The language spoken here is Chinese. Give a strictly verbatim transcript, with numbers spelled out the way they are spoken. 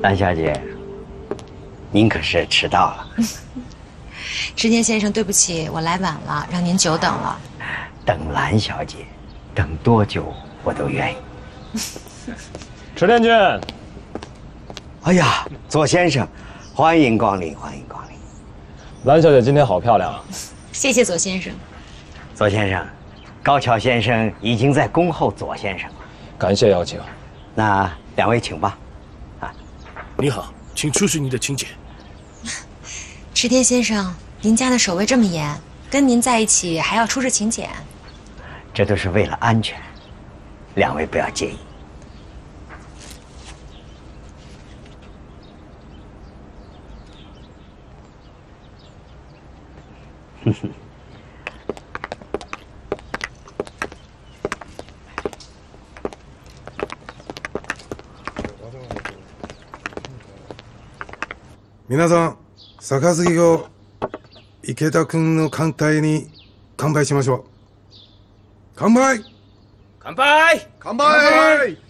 蓝小姐，您可是迟到了。 池田先生，对不起，我来晚了，让您久等了。 等蓝小姐，等多久我都愿意。 池田君， 哎呀，左先生，欢迎光临，欢迎光临。 蓝小姐今天好漂亮啊！ 谢谢左先生。 左先生，高桥先生已经在恭候左先生了。 感谢邀请。 那两位请吧。啊， 你好，请出示你的请柬。 池田先生，您家的守卫这么严，跟您在一起还要出示请柬， 这都是为了安全，两位不要介意。哼哼。 皆さん、杯を池田君の艦隊に乾杯しましょう。乾杯！ 乾杯！ 乾杯！